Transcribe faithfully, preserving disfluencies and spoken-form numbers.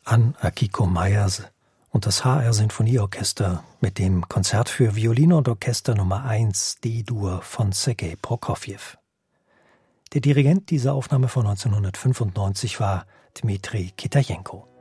An Akiko Meyers und das H R-Sinfonieorchester mit dem Konzert für Violine und Orchester Nummer eins D-Dur von Sergei Prokofjew. Der Dirigent dieser Aufnahme von neunzehnhundertfünfundneunzig war Dmitri Kitajenko.